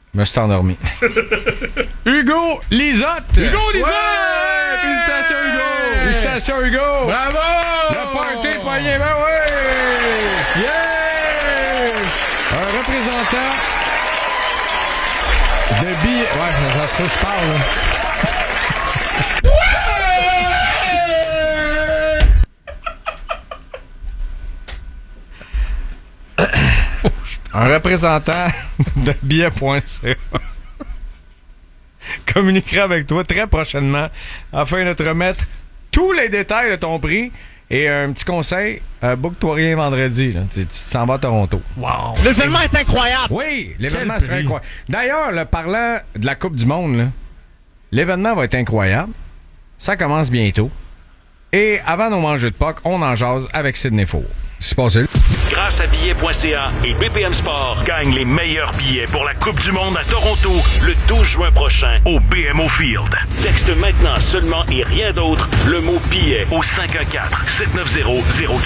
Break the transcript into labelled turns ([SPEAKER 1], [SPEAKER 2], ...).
[SPEAKER 1] Je me suis endormi. Hugo Lisotte!
[SPEAKER 2] Hugo Lisotte!
[SPEAKER 1] Ouais! Félicitations, Hugo! Félicitations, Hugo!
[SPEAKER 2] Bravo!
[SPEAKER 1] Le party poignet, ben oui! Yeah! Un représentant de billets... Ouais, ça se faut que je parle, là. Un représentant de billets.ca communiquera avec toi très prochainement afin de te remettre tous les détails de ton prix et un petit conseil, book-toi rien vendredi. Là. Tu t'en vas à Toronto.
[SPEAKER 3] Wow! L'événement est incroyable!
[SPEAKER 1] Oui, l'événement sera incroyable. D'ailleurs, là, parlant de la Coupe du Monde, là, l'événement va être incroyable. Ça commence bientôt. Et avant nos manches de puck, on en jase avec Sidney Four. C'est passé.
[SPEAKER 4] Grâce à billets.ca et BPM Sport, gagne les meilleurs billets pour la Coupe du Monde à Toronto le 12 juin prochain au BMO Field. Texte maintenant seulement et rien d'autre le mot billet au 514-790-03.